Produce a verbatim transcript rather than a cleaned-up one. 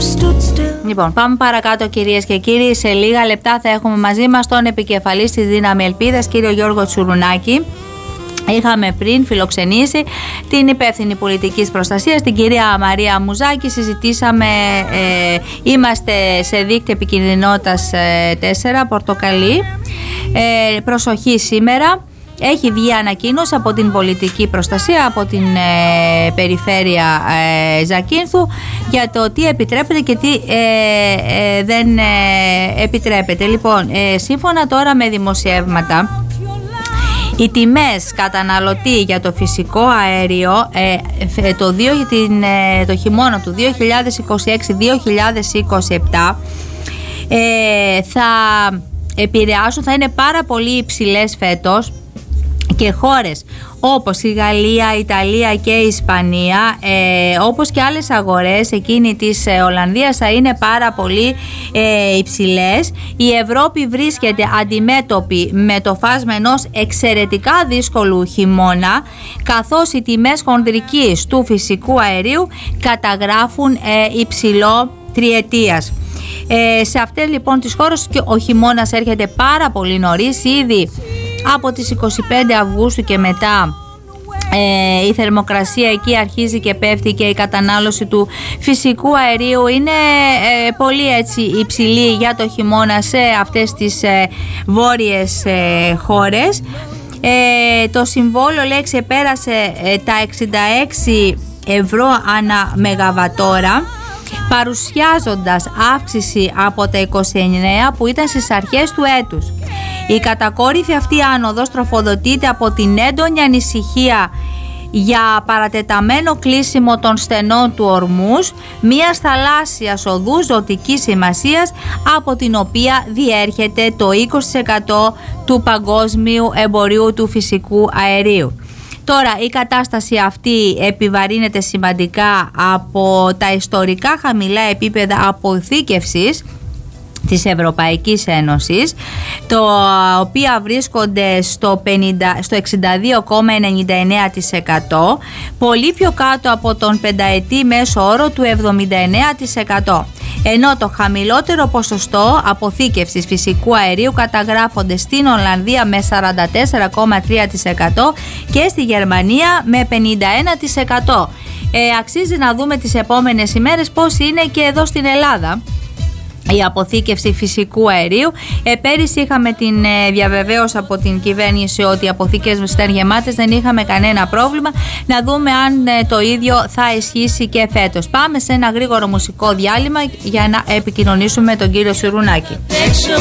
Λοιπόν, πάμε παρακάτω, κυρίες και κύριοι. Σε λίγα λεπτά θα έχουμε μαζί μας τον επικεφαλής της Δύναμη Ελπίδας, κύριο Γιώργο Τσουρουνάκη. Είχαμε πριν φιλοξενήσει την υπεύθυνη πολιτικής προστασίας, την κυρία Μαρία Μουζάκη. Συζητήσαμε, ε, είμαστε σε δίκτυο επικινδυνότητας ε, τέσσερα, πορτοκαλί. Ε, προσοχή σήμερα. Έχει βγει ανακοίνωση από την πολιτική προστασία, από την ε, περιφέρεια ε, Ζακίνθου, για το τι επιτρέπεται και τι ε, ε, δεν ε, επιτρέπεται. Λοιπόν, ε, σύμφωνα τώρα με δημοσιεύματα, οι τιμές καταναλωτή για το φυσικό αέριο ε, το, δύο, την, ε, το χειμώνα του δύο χιλιάδες είκοσι έξι δύο χιλιάδες είκοσι επτά ε, θα επηρεάσουν, θα είναι πάρα πολύ υψηλές φέτος, και χώρες όπως η Γαλλία, η Ιταλία και η Ισπανία, ε, όπως και άλλες αγορές εκείνη της ε, Ολλανδίας, θα είναι πάρα πολύ ε, υψηλές. Η Ευρώπη βρίσκεται αντιμέτωπη με το φάσμα ενός εξαιρετικά δύσκολου χειμώνα, καθώς οι τιμές χονδρικής του φυσικού αερίου καταγράφουν ε, υψηλό τριετίας. Ε, σε αυτές λοιπόν τις χώρες ο χειμώνας έρχεται πάρα πολύ νωρίς, ήδη από τις είκοσι πέντε Αυγούστου και μετά ε, η θερμοκρασία εκεί αρχίζει και πέφτει και η κατανάλωση του φυσικού αερίου είναι ε, πολύ έτσι υψηλή για το χειμώνα σε αυτές τις ε, βόρειες ε, χώρες. Ε, το συμβόλαιο, λέει, ξεπέρασε ε, τα εξήντα έξι ευρώ ανά μεγαβατόρα, παρουσιάζοντας αύξηση από τα είκοσι εννέα που ήταν στις αρχές του έτους. Η κατακόρυφη αυτή άνοδος τροφοδοτείται από την έντονη ανησυχία για παρατεταμένο κλείσιμο των στενών του Ορμούζ, μιας θαλάσσιας οδού ζωτικής σημασίας, από την οποία διέρχεται το είκοσι τοις εκατό του παγκόσμιου εμπορίου του φυσικού αερίου. Τώρα η κατάσταση αυτή επιβαρύνεται σημαντικά από τα ιστορικά χαμηλά επίπεδα αποθήκευσης της Ευρωπαϊκής Ένωσης, το οποία βρίσκονται στο, πενήντα, στο εξήντα δύο κόμμα ενενήντα εννέα τοις εκατό, πολύ πιο κάτω από τον πενταετή μέσο όρο του εβδομήντα εννέα τοις εκατό. Ενώ το χαμηλότερο ποσοστό αποθήκευσης φυσικού αερίου καταγράφονται στην Ολλανδία με σαράντα τέσσερα κόμμα τρία τοις εκατό και στη Γερμανία με πενήντα ένα τοις εκατό. Ε, αξίζει να δούμε τις επόμενες ημέρες πώς είναι και εδώ στην Ελλάδα η αποθήκευση φυσικού αερίου. Ε, πέρυσι είχαμε την ε, διαβεβαίωση από την κυβέρνηση ότι οι αποθήκες ήταν γεμάτες, δεν είχαμε κανένα πρόβλημα. Να δούμε αν ε, το ίδιο θα ισχύσει και φέτος. Πάμε σε ένα γρήγορο μουσικό διάλειμμα για να επικοινωνήσουμε με τον κύριο Τσουρουνάκη.